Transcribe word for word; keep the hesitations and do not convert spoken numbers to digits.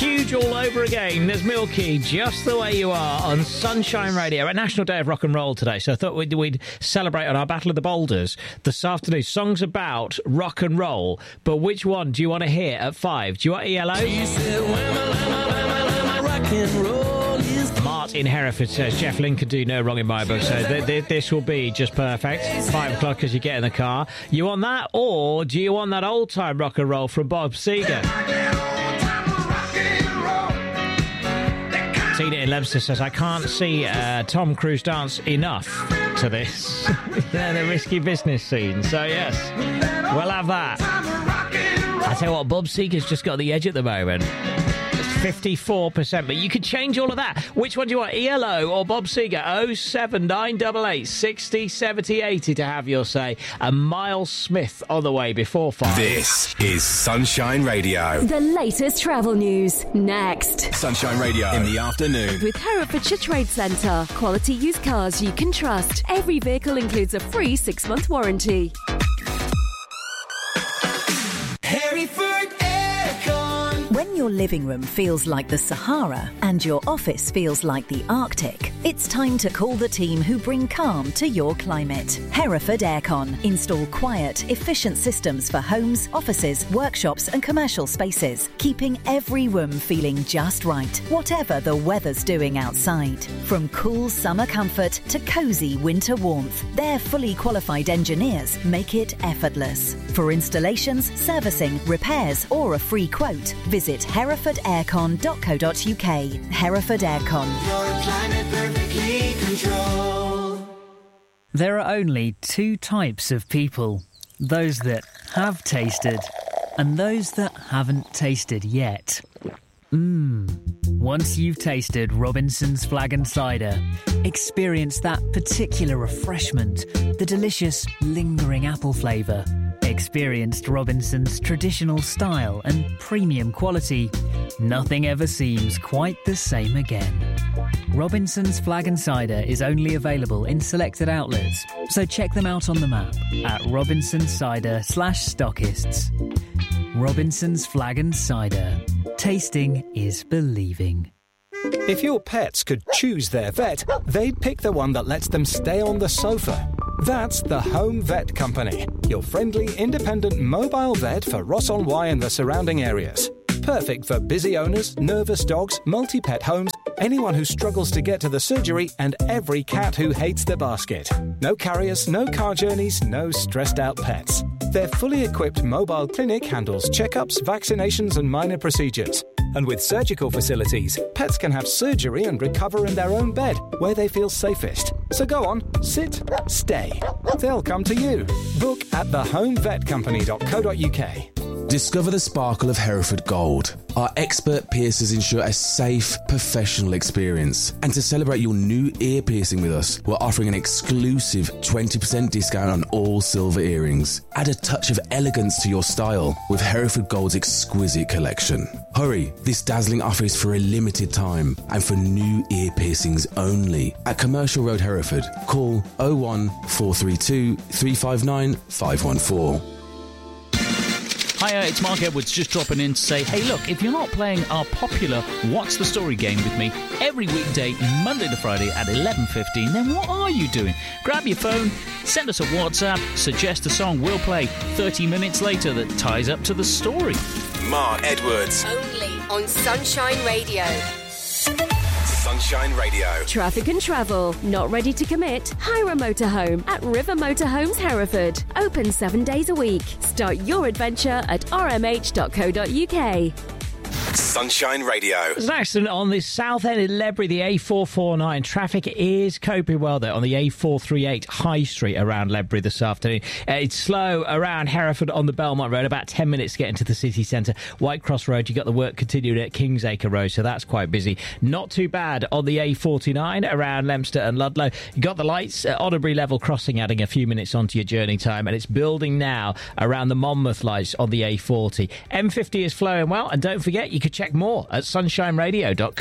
Huge all over again. There's Milky, Just the Way You Are, on Sunshine Radio. A National Day of Rock and Roll today, so I thought we'd, we'd celebrate on our Battle of the Boulders this afternoon. Songs about rock and roll, but which one do you want to hear at five? Do you want E L O? She said, rock and roll is... Mart in Hereford says Jeff Lynne could do no wrong in my book, so th- th- this will be just perfect. Five o'clock as you get in the car. You want that, or do you want that old-time rock and roll from Bob Seger? Tina in Leicester says, I can't see uh, Tom Cruise dance enough to this. Yeah, the risky business scene. So, yes, we'll have that. I tell you what, Bob Seger's just got the edge at the moment. It's fifty-four percent, but you could change all of that. Which one do you want, E L O or Bob Seger? oh seven nine eight eight sixty seventy eighty to have your say. And Miles Smith on the way before five. This is Sunshine Radio. The latest travel news, next. Sunshine Radio in the afternoon. With Herefordshire Trade Centre. Quality used cars you can trust. Every vehicle includes a free six-month warranty. Hereford Aircon. When your living room feels like the Sahara and your office feels like the Arctic, it's time to call the team who bring calm to your climate. Hereford Aircon. Install quiet, efficient systems for homes, offices, workshops and commercial spaces, keeping every room feeling just right, whatever the weather's doing outside. From cool summer comfort to cosy winter warmth, their fully qualified engineers make it effortless. For installations, servicing, repairs or a free quote, visit hereford aircon dot co dot uk. Hereford Aircon. Your climate perfectly controlled. There are only two types of people. Those that have tasted and those that haven't tasted yet. Mmm. Once you've tasted Robinson's Flag and Cider, experience that particular refreshment, the delicious, lingering apple flavour. Experienced Robinson's traditional style and premium quality. Nothing ever seems quite the same again. Robinson's Flag and Cider is only available in selected outlets, so check them out on the map at Robinson's Cider slash stockists. Robinson's Flag and Cider. Tasting is believing. If your pets could choose their vet, they'd pick the one that lets them stay on the sofa. That's the Home Vet Company, your friendly, independent mobile vet for Ross-on-Wye and the surrounding areas. Perfect for busy owners, nervous dogs, multi-pet homes, anyone who struggles to get to the surgery, and every cat who hates the basket. No carriers, no car journeys, no stressed-out pets. Their fully equipped mobile clinic handles checkups, vaccinations and minor procedures. And with surgical facilities, pets can have surgery and recover in their own bed, where they feel safest. So go on, sit, stay. They'll come to you. Book at the home vet company dot co dot uk. Discover the sparkle of Hereford Gold. Our expert piercers ensure a safe, professional experience. And to celebrate your new ear piercing with us, we're offering an exclusive twenty percent discount on all silver earrings. Add a touch of elegance to your style with Hereford Gold's exquisite collection. Hurry, this dazzling offer is for a limited time and for new ear piercings only. At Commercial Road, Hereford, call oh one four three two, three five nine, five one four. Hiya, it's Mark Edwards just dropping in to say, hey look, if you're not playing our popular What's the Story game with me every weekday, Monday to Friday at eleven fifteen, then what are you doing? Grab your phone, send us a WhatsApp, suggest a song we'll play thirty minutes later that ties up to the story. Mark Edwards. Only on Sunshine Radio. Sunshine Radio. Traffic and travel. Not ready to commit? Hire a motorhome at River Motorhomes Hereford. Open seven days a week. Start your adventure at r m h dot co dot u k. Sunshine Radio. There's an accident on the south end of Ledbury, the A four forty-nine. Traffic is coping well there on the A four thirty-eight High Street around Ledbury this afternoon. Uh, it's slow around Hereford on the Belmont Road, about ten minutes to get into the city centre. Whitecross Road, you've got the work continuing at Kingsacre Road, so that's quite busy. Not too bad on the A forty-nine around Leominster and Ludlow. You've got the lights at Odderbury Level Crossing adding a few minutes onto your journey time, and it's building now around the Monmouth lights on the A forty. M fifty is flowing well, and don't forget, you could check more at sunshine radio dot com.